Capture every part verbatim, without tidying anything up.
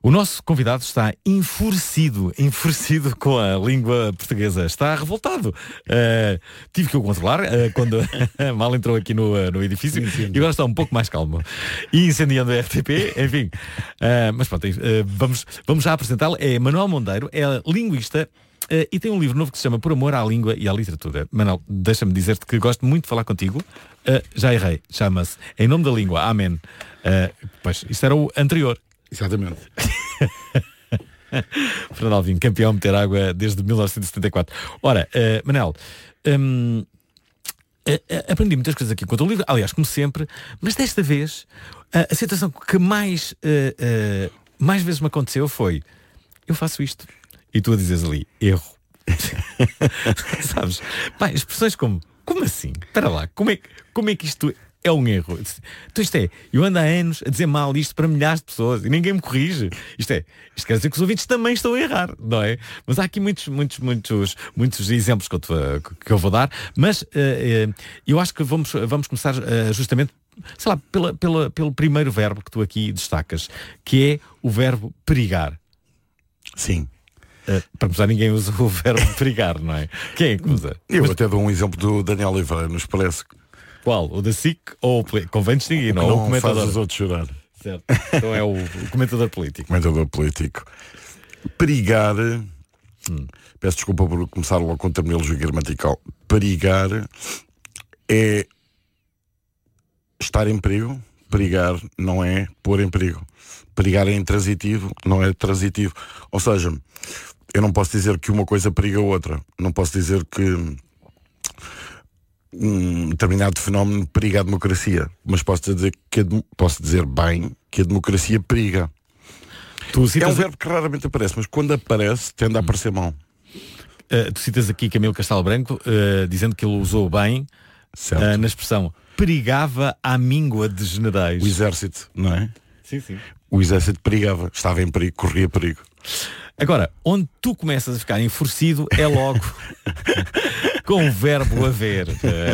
O nosso convidado está enfurecido, enfurecido com a língua portuguesa. Está revoltado. Uh, tive que o controlar uh, quando mal entrou aqui no, uh, no edifício. E agora está um pouco mais calmo. E incendiando a R T P, enfim. Uh, mas pronto, uh, vamos, vamos já apresentá-lo. É Manuel Monteiro, é linguista. Uh, e tem um livro novo que se chama Por Amor à Língua e à Literatura. Manuel, deixa-me dizer-te que gosto muito de falar contigo. Uh, já errei, chama-se Em Nome da Língua, Amém. Uh, pois, isto era o anterior. Exatamente. Fernando Alvim, campeão de meter água desde mil novecentos e setenta e quatro. Ora, uh, Manel, um, uh, uh, aprendi muitas coisas aqui enquanto o livro, aliás, como sempre, mas desta vez uh, a situação que mais, uh, uh, mais vezes me aconteceu foi: eu faço isto. E tu a dizes ali, erro. Sabes? Pá, expressões como, como assim? Espera lá, como é, como é que isto é um erro? Então isto é, eu ando há anos a dizer mal isto para milhares de pessoas e ninguém me corrige. Isto é, isto quer dizer que os ouvintes também estão a errar, não é? Mas há aqui muitos, muitos, muitos, muitos exemplos que eu, te, que eu vou dar, mas uh, uh, eu acho que vamos, vamos começar uh, justamente, sei lá, pela, pela, pelo primeiro verbo que tu aqui destacas, que é o verbo perigar. Sim. Uh, para começar, ninguém usa o verbo perigar, não é? Quem é que usa? Eu Mas, até dou um exemplo do Daniel Oliveira, nos parece. Qual? O da S I C ou o poli- convém distinguir, não? Não O comentador. faz os outros chorar. Certo. Então é o, o comentador político. Comentador político. Perigar, hum. peço desculpa por começar logo com terminologia gramatical. Perigar é estar em perigo. Perigar não é pôr em perigo. Perigar é intransitivo, não é transitivo. Ou seja, eu não posso dizer que uma coisa periga a outra. Não posso dizer que um determinado fenómeno periga a democracia. Mas posso dizer, que a, posso dizer bem que a democracia periga. Tu citas... É um verbo que raramente aparece, mas quando aparece, tende a aparecer mal. Uh, tu citas aqui Camilo Castelo Branco, uh, dizendo que ele usou bem uh, na expressão perigava à míngua de generais. O exército, não é? Sim, sim. O exército perigava, estava em perigo, corria perigo. Agora, onde tu começas a ficar enfurecido é logo com o verbo haver. Uh,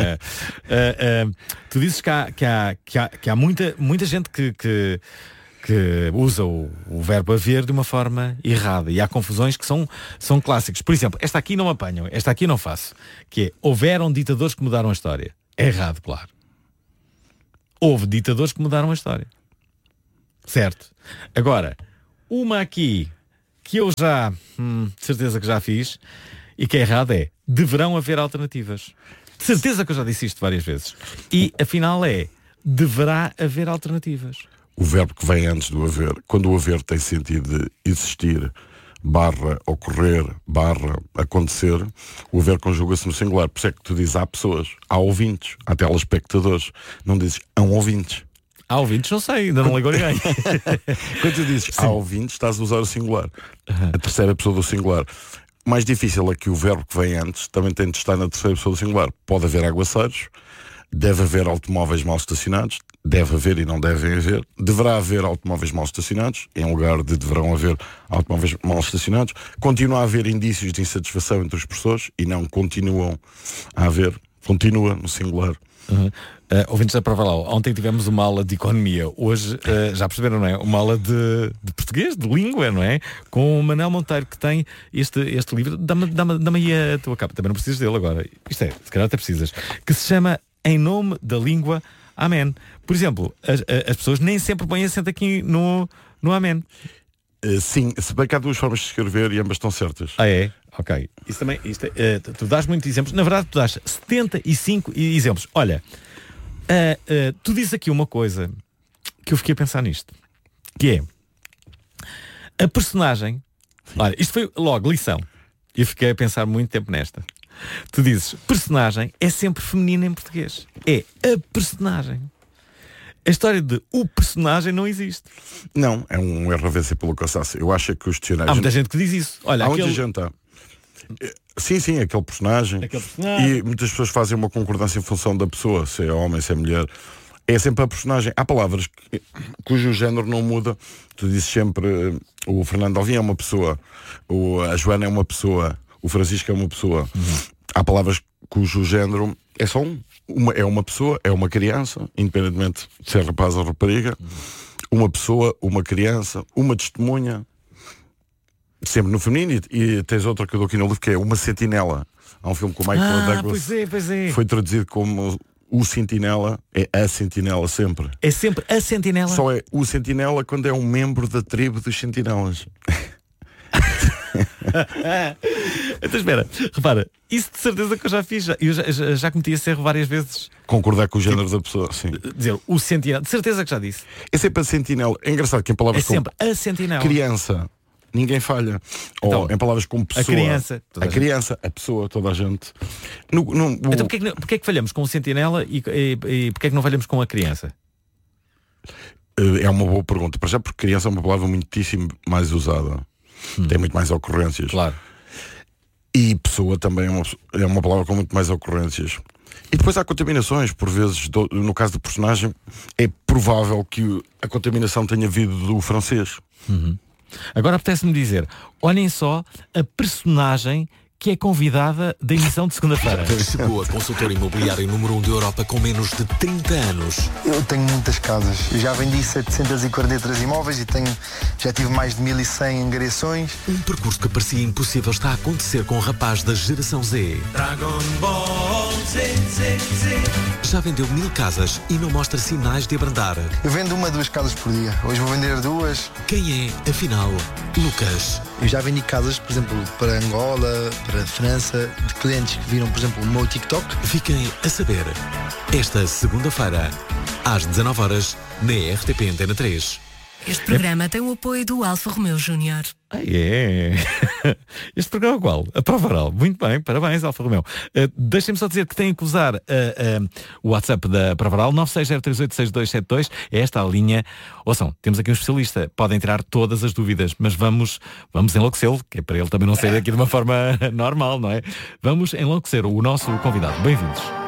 uh, uh, tu dizes que há, que há, que há, que há muita, muita gente que, que, que usa o, o verbo haver de uma forma errada. E há confusões que são, são clássicos. Por exemplo, esta aqui não apanham, esta aqui não faço. Que é, houveram ditadores que mudaram a história. É errado, claro. Houve ditadores que mudaram a história. Certo. Agora, uma aqui que eu já, hum, de certeza que já fiz e que é errada é, deverão haver alternativas. De certeza que eu já disse isto várias vezes. E afinal é, deverá haver alternativas. O verbo que vem antes do haver, quando o haver tem sentido de existir, barra ocorrer, barra acontecer, o haver conjuga-se no singular. Por isso é que tu dizes há pessoas, há ouvintes, há telespectadores. Não dizes há ouvintes. Há ouvintes, não sei, ainda não ligou ninguém. Quando tu dizes há ouvintes, estás a usar o singular. A terceira pessoa do singular. O mais difícil é que o verbo que vem antes também tem de estar na terceira pessoa do singular. Pode haver aguaceiros, deve haver automóveis mal estacionados, deve haver e não devem haver, deverá haver automóveis mal estacionados, em lugar de deverão haver automóveis mal estacionados, continua a haver indícios de insatisfação entre as pessoas e não continuam a haver, continua no singular. Uhum. Uh, ouvintes da prova lá, ontem tivemos uma aula de economia, hoje uh, já perceberam, não é? Uma aula de, de português, de língua, não é? Com o Manuel Monteiro, que tem este, este livro. Dá-me, dá-me, dá-me aí a tua capa, também não precisas dele agora. Isto é, se calhar até precisas. Que se chama Em Nome da Língua, Amém. Por exemplo, as, as pessoas nem sempre põem acento aqui no, no Amém. Uh, sim, se bem que há duas formas de escrever e ambas estão certas. Ah, é? Ok. Isso também, isto é, uh, tu dás muitos exemplos. Na verdade, tu dás setenta e cinco exemplos. Olha, uh, uh, tu dizes aqui uma coisa que eu fiquei a pensar nisto. Que é a personagem. Olha, isto foi logo lição. Eu fiquei a pensar muito tempo nesta. Tu dizes, personagem é sempre feminina em português. É a personagem. A história de o personagem não existe. Não, é um erro a vencer pelo cansaço. Eu acho que os dicionários... Há muita gente que diz isso. Olha, há aquele... muita gente, há. Sim, sim, aquele personagem. aquele personagem. E muitas pessoas fazem uma concordância em função da pessoa, se é homem, se é mulher. É sempre a personagem. Há palavras que, cujo género não muda. Tu dizes sempre, o Fernando Alvim é uma pessoa, o, a Joana é uma pessoa, o Francisco é uma pessoa. Uhum. Há palavras cujo género é só um. Uma, é uma pessoa, é uma criança, independentemente de ser rapaz ou rapariga. Uhum. uma pessoa, uma criança, uma testemunha, sempre no feminino, e, e tens outra que eu dou aqui no livro que é uma sentinela. Há um filme com o Michael ah, Douglas. Pois é, pois é. Foi traduzido como o sentinela, é a sentinela sempre. É sempre a sentinela? Só é o sentinela quando é um membro da tribo dos sentinelas. Então espera, repara, isso de certeza que eu já fiz, eu já, já, já cometi esse erro várias vezes. Concordar com o género tipo, da pessoa, sim. Dizer o sentinela, de certeza que já disse. É sempre a sentinela. É engraçado que em palavras é sempre como a sentinela. criança, ninguém falha. Então, ou em palavras como pessoa, a criança, a, a criança, a pessoa, toda a gente. No, no, o... Então porquê que, porquê que falhamos com o sentinela e, e, e porquê que não falhamos com a criança? É uma boa pergunta. Para já, porque criança é uma palavra muitíssimo mais usada. Hum. Tem muito mais ocorrências. Claro. E pessoa também é uma, é uma palavra com muito mais ocorrências. E depois há contaminações, por vezes, do, no caso do personagem, é provável que a contaminação tenha vindo do francês. Uhum. Agora apetece-me dizer, olhem só a personagem que é convidada da emissão de segunda-feira. Chegou a consultora imobiliária número um da Europa com menos de trinta anos. Eu tenho muitas casas. Eu já vendi setecentos e quarenta e três imóveis e tenho, já tive mais de mil e cem angariações. Um percurso que parecia impossível está a acontecer com o rapaz da geração Z. Dragon Ball Z, Z, Z. Já vendeu mil casas e não mostra sinais de abrandar. Eu vendo uma, duas casas por dia. Hoje vou vender duas. Quem é, afinal, Lucas? Eu já vendi casas, por exemplo, para Angola, para a França, de clientes que viram, por exemplo, o meu TikTok. Fiquem a saber, esta segunda-feira, às dezanove horas, na R T P Antena três. Este programa é... tem o apoio do Alfa Romeo Júnior. Ah, é. Este programa é qual? A prova oral. Muito bem, parabéns, Alfa Romeo. Uh, Deixem-me só dizer que têm que usar uh, uh, o WhatsApp da prova oral nove seis zero três oito seis dois sete dois. É esta a linha. Ouçam, temos aqui um especialista. Podem tirar todas as dúvidas, mas vamos, vamos enlouquecê-lo, que é para ele também não sair aqui de uma forma normal, não é? Vamos enlouquecer o nosso convidado. Bem-vindos.